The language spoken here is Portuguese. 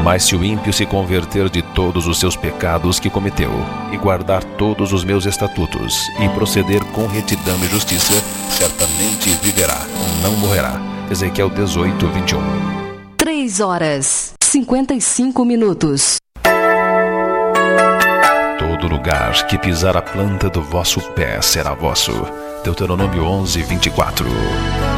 Mas se o ímpio se converter de todos os seus pecados que cometeu, e guardar todos os meus estatutos, e proceder com retidão e justiça, certamente viverá, não morrerá. Ezequiel 18, 21. 3h55. Todo lugar que pisar a planta do vosso pé será vosso. Deuteronômio 11, 24.